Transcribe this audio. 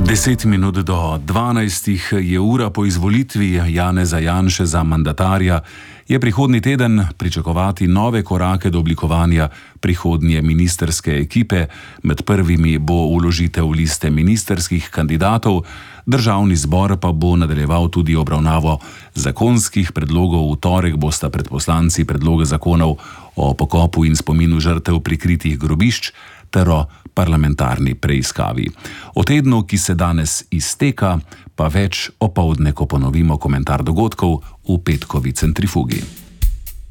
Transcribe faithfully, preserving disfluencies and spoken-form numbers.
Deset minut do dvanajstih je ura po izvolitvi Janeza Janše za mandatarja. Je prihodnji teden pričakovati nove korake do oblikovanja prihodnje ministrske ekipe. Med prvimi bo vložitev liste ministrskih kandidatov. Državni zbor pa bo nadaljeval tudi obravnavo zakonskih predlogov. V torek bosta pred poslanci predloge zakonov o pokopu in spominu žrtev prikritih grobišč ter o parlamentarni preiskavi. O tednu, ki se danes izteka, pa več opoldne, ko ponovimo komentar dogodkov v petkovi centrifugi.